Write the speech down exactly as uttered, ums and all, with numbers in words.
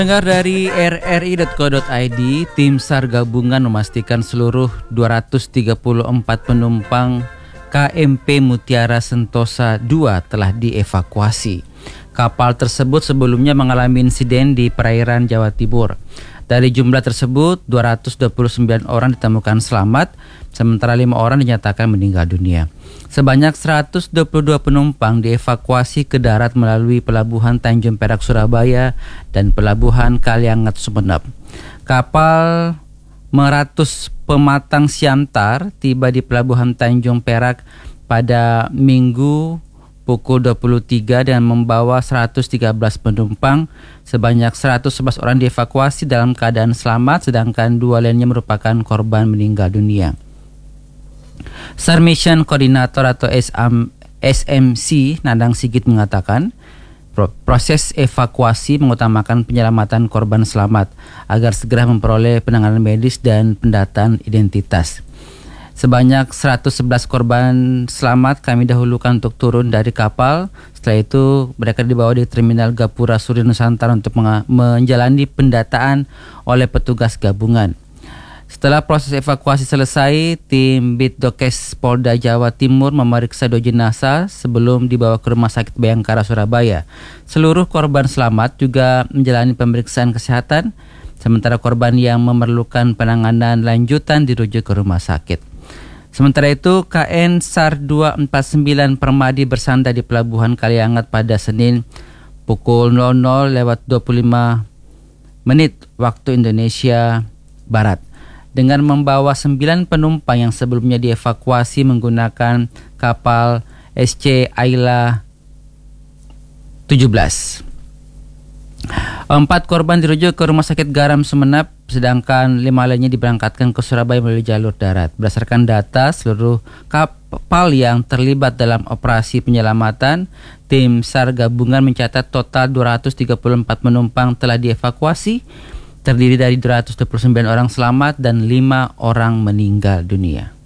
Dengar dari r r i dot co dot i d, tim SAR gabungan memastikan seluruh dua ratus tiga puluh empat penumpang K M P Mutiara Sentosa dua telah dievakuasi. Kapal tersebut sebelumnya mengalami insiden di perairan Jawa Timur. Dari jumlah tersebut, dua ratus dua puluh sembilan orang ditemukan selamat, sementara lima orang dinyatakan meninggal dunia. Sebanyak seratus dua puluh dua penumpang dievakuasi ke darat melalui Pelabuhan Tanjung Perak Surabaya dan Pelabuhan Kaliangat Sumeneb. Kapal Meratus Pematang Siantar tiba di Pelabuhan Tanjung Perak pada Minggu pukul dua puluh tiga dan membawa seratus tiga belas penumpang. Sebanyak seratus sebelas orang dievakuasi dalam keadaan selamat, sedangkan dua lainnya merupakan korban meninggal dunia. SAR Mission Coordinator atau S M C Nadang Sigit mengatakan proses evakuasi mengutamakan penyelamatan korban selamat agar segera memperoleh penanganan medis dan pendataan identitas. Sebanyak seratus sebelas korban selamat kami dahulukan untuk turun dari kapal. Setelah itu mereka dibawa di Terminal Gapura Surya Nusantara untuk menjalani pendataan oleh petugas gabungan. Setelah proses evakuasi selesai, tim Bitdokes Polda Jawa Timur memeriksa dua jenazah sebelum dibawa ke Rumah Sakit Bayangkara Surabaya. Seluruh korban selamat juga menjalani pemeriksaan kesehatan, sementara korban yang memerlukan penanganan lanjutan dirujuk ke rumah sakit. Sementara itu, K N SAR dua empat sembilan Permadi bersandar di Pelabuhan Kaliangat pada Senin pukul nol nol lewat dua puluh lima menit waktu Indonesia Barat, dengan membawa sembilan penumpang yang sebelumnya dievakuasi menggunakan kapal S C Ayla tujuh belas. Empat korban dirujuk ke Rumah Sakit Garam Sumeneb, sedangkan lima lainnya diberangkatkan ke Surabaya melalui jalur darat. Berdasarkan data, seluruh kapal yang terlibat dalam operasi penyelamatan, tim SAR gabungan mencatat total dua ratus tiga puluh empat penumpang telah dievakuasi, terdiri dari dua ratus dua puluh sembilan orang selamat dan lima orang meninggal dunia.